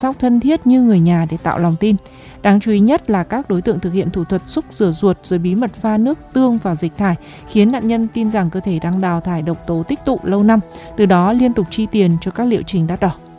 chóc thân thiết như người nhà để tạo lòng tin. Đáng chú ý nhất là các đối tượng thực hiện thủ thuật xúc rửa ruột rồi bí mật pha nước tương vào dịch thải, khiến nạn nhân tin rằng cơ thể đang đào thải độc tố tích tụ lâu năm, từ đó liên tục chi tiền cho các liệu trình đắt đỏ.